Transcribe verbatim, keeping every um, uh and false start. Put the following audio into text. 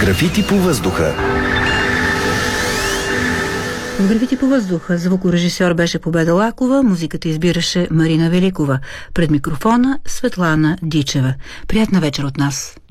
Графити по въздуха. В Графити по въздуха звукорежисьор беше Победа Лакова, музиката избираше Марина Великова. Пред микрофона Светлана Дичева. Приятна вечер от нас!